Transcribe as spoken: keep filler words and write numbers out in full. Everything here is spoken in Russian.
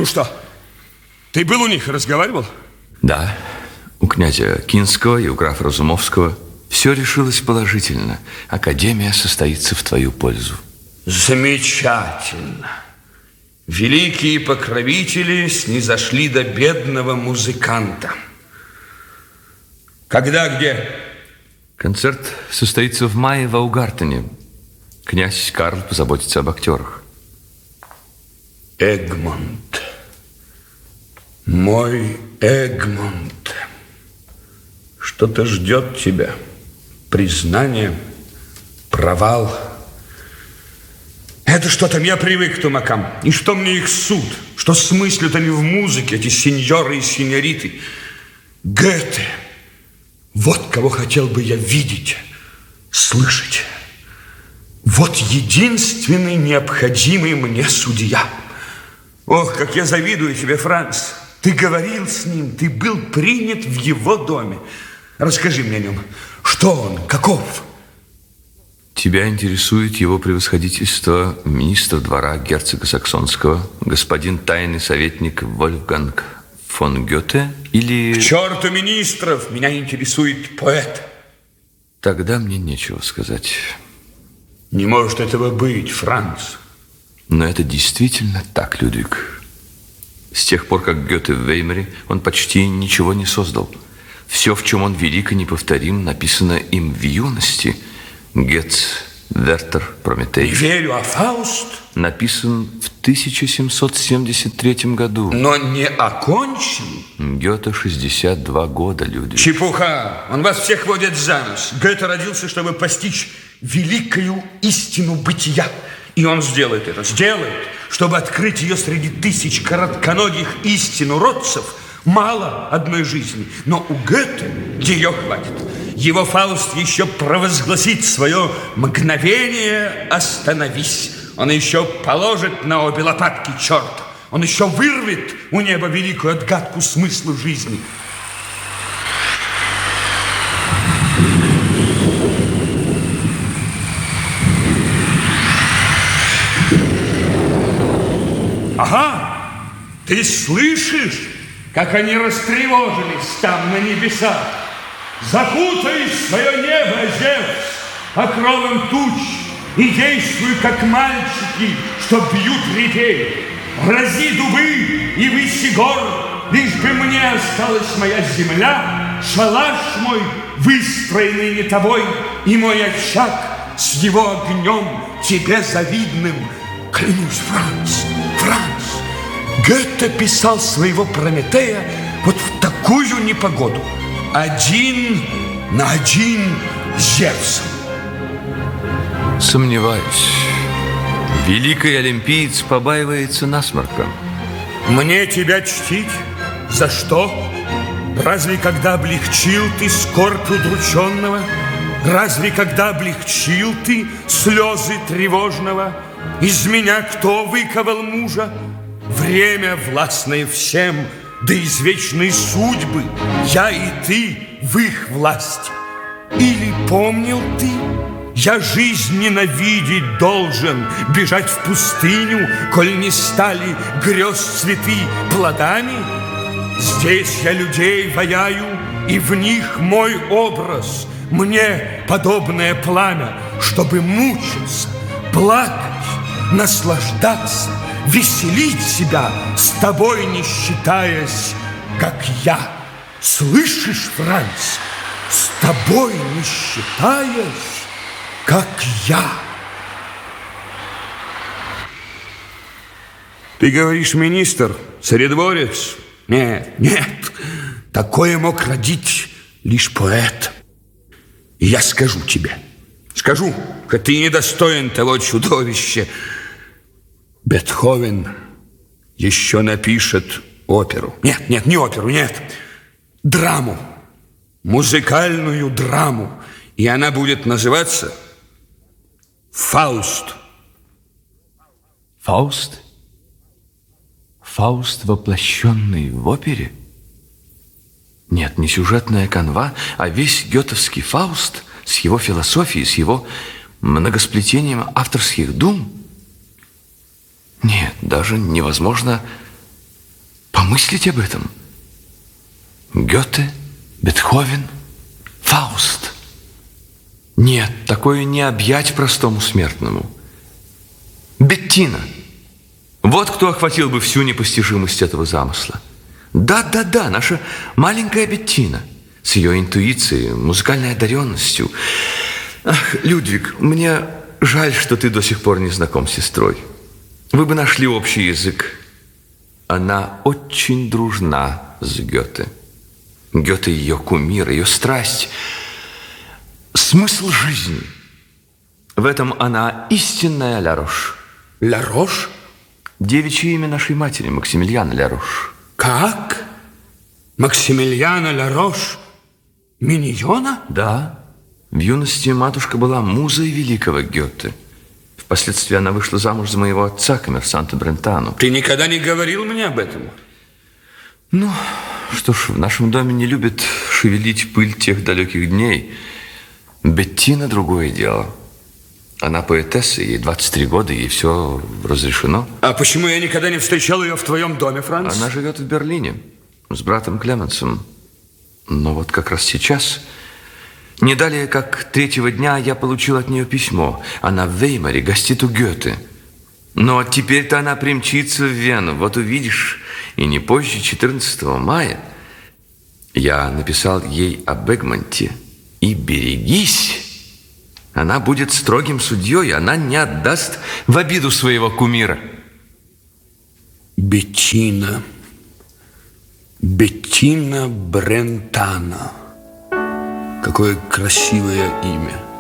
Ну что, ты был у них и разговаривал? Да, у князя Кинского и у графа Разумовского. Все решилось положительно. Академия состоится в твою пользу. Замечательно. Великие покровители снизошли до бедного музыканта. Когда, где? Концерт состоится в мае в Аугартене. Князь Карл позаботится об актерах. Эгмонт. Мой Эгмонт. Что-то ждет тебя. Признание, провал. Это что там, я привык к тумакам. И что мне их суд? Что смыслят они в музыке, эти сеньоры и сеньориты? Гёте. Вот кого хотел бы я видеть, слышать. Вот единственный необходимый мне судья. Ох, как я завидую тебе, Франц. Ты говорил с ним, ты был принят в его доме. Расскажи мне о нем. Что он, каков? Тебя интересует его превосходительство министр двора герцога Саксонского, господин тайный советник Вольфганг фон Гёте или... К черту министров! Меня интересует поэт. Тогда мне нечего сказать. Не может этого быть, Франц. Но это действительно так, Людвиг. С тех пор, как Гёте в Веймаре, он почти ничего не создал. Все, в чем он велик и неповторим, написано им в юности. Гетц, Вертер, Прометей. Не верю, а Фауст? Написан в тысяча семьсот семьдесят третьем году. Но не окончен? Гёте шестьдесят два года, Людвиг. Чепуха! Он вас всех водит за нос. Гёте родился, чтобы постичь великую истину бытия. И он сделает это, сделает, чтобы открыть ее среди тысяч коротконогих истинуродцев. Мало одной жизни, но у Гёте ее хватит. Его Фауст еще провозгласит свое мгновение «Остановись». Он еще положит на обе лопатки черта. Он еще вырвет у неба великую отгадку смысла жизни. Ага, ты слышишь, как они растревожились там на небесах? Закутай свое небо, Зевс, покровом туч, и действуй, как мальчики, что бьют репей. Рази дубы и выси гор, лишь бы мне осталась моя земля, шалаш мой, выстроенный не тобой, и мой очаг с его огнем тебе завидным. Клянусь, Франц, Франц, Гёте писал своего Прометея вот в такую непогоду. Один на один с Зевсом. Сомневаюсь. Великий олимпиец побаивается насморка. Мне тебя чтить? За что? Разве когда облегчил ты скорбь удрученного? Разве когда облегчил ты слезы тревожного? Из меня кто выковал мужа? Время, властное всем, да извечные судьбы, я и ты в их власти. Или помнил ты, я жизнь ненавидеть должен, бежать в пустыню, коль не стали грез цветы плодами? Здесь я людей ваяю, и в них мой образ, мне подобное пламя, чтобы мучиться, плакать, наслаждаться, веселить себя, с тобой не считаясь, как я. Слышишь, Франц? С тобой не считаясь, как я. Ты говоришь, министр, царедворец? Нет, нет, такое мог родить лишь поэт. И я скажу тебе, скажу, что ты недостоин того чудовища. Бетховен еще напишет оперу. Нет, нет, не оперу, нет. Драму. Музыкальную драму. И она будет называться «Фауст». Фауст? Фауст, воплощенный в опере? Нет, не сюжетная канва, а весь гётовский Фауст с его философией, с его многосплетением авторских дум. Нет, даже невозможно Помыслите об этом. Гёте, Бетховен, Фауст. Нет, такое не объять простому смертному. Беттина. Вот кто охватил бы всю непостижимость этого замысла. Да-да-да, наша маленькая Беттина. С ее интуицией, музыкальной одаренностью. Ах, Людвиг, мне жаль, что ты до сих пор не знаком с сестрой. Вы бы нашли общий язык. Она очень дружна с Гёте. Гёте ее кумир, ее страсть, смысл жизни. В этом она истинная Ля-Рош. Ля-Рош? Девичье имя нашей матери, Максимилиана Ля-Рош. Как? Максимилиана Ля-Рош? Миньона? Да. В юности матушка была музой великого Гёте. Впоследствии она вышла замуж за моего отца, коммерсанта Брентано. Ты никогда не говорил мне об этом? Ну, что ж, в нашем доме не любят шевелить пыль тех далеких дней. Беттина другое дело. Она поэтесса, ей двадцать три года, ей все разрешено. А почему я никогда не встречал ее в твоем доме, Франц? Она живет в Берлине с братом Клеменсом. Но вот как раз сейчас, не далее как третьего дня, я получил от нее письмо. Она в Веймаре гостит у Гёте. Но теперь-то она примчится в Вену, вот увидишь. И не позже четырнадцатого мая я написал ей об Эгмонте. И берегись, она будет строгим судьей, она не отдаст в обиду своего кумира. Беттина. Беттина Брентано. Какое красивое имя.